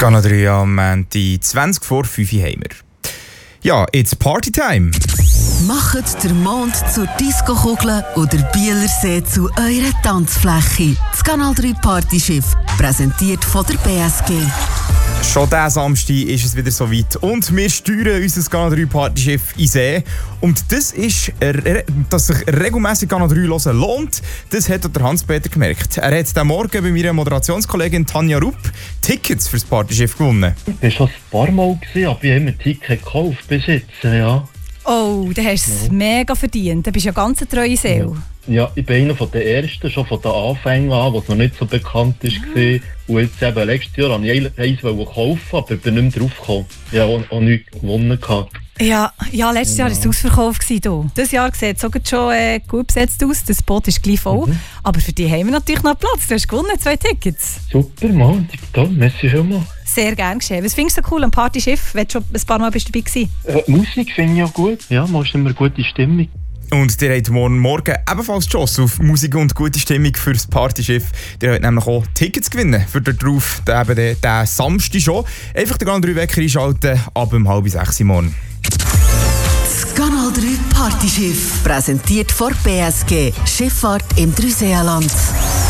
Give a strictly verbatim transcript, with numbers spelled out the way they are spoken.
Kanal drei am Montag, zwanzig vor fünf Uhr haben wir. Ja, it's Partytime. Macht den Mond zur Disco-Kugel oder Bielersee zu eurer Tanzfläche. Das Kanal drei Partyschiff, präsentiert von der B S G. Schon diesen Samstag ist es wieder soweit und wir steuern unser Kanal drei Partyschiff in See. Und das ist, dass sich regelmässig Kanal drei hören lohnt, das hat auch der Hans-Peter gemerkt. Er hat diesen Morgen bei meiner Moderationskollegin Tanja Rupp Tickets für das Partyschiff gewonnen. Ich war schon ein paar Mal, aber ich habe immer Tickets gekauft bis jetzt, ja. Oh, dann hast du es ja. mega verdient. Du bist ja ganz eine treue Seele. Ja, ich bin einer von den Ersten, schon von den Anfängen an, was noch nicht so bekannt war. Ja. Und jetzt eben, letztes Jahr wollte ich eins kaufen, aber ich bin nicht mehr drauf gekommen. Ich habe auch, auch nichts gewonnen. Ja, ja, letztes Jahr war es ausverkauft. Dieses Jahr sieht es sogar schon äh, gut besetzt aus. Das Boot ist gleich voll. Mhm. Aber für die haben wir natürlich noch Platz. Du hast gewonnen, zwei Tickets. Super, Mann. Toll, merci schon mal. Sehr gerne geschehen. Was findest du so cool am Partyschiff? Wenn du schon ein paar Mal bist dabei gewesen? Äh, Musik finde ich auch gut. Ja, man ist immer eine gute Stimmung. Und ihr habt morgen Morgen ebenfalls die Chance auf Musik und gute Stimmung für das Partyschiff. Ihr habt nämlich auch Tickets gewinnen für den drauf, den, den, den Samstag schon. Einfach den Kanal drei Wecker einschalten, ab um halb sechs Uhr morgen. Das Kanal drei Partyschiff, präsentiert von B S G. Schifffahrt im Dreiseenland.